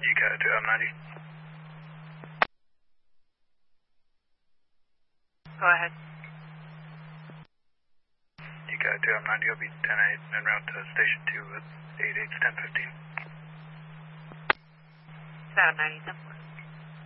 You got it to M90. Go ahead. You got it to M90. I'll be 10-8 en route to station 2 with 88's 1015. It's Adam 90, 10-4.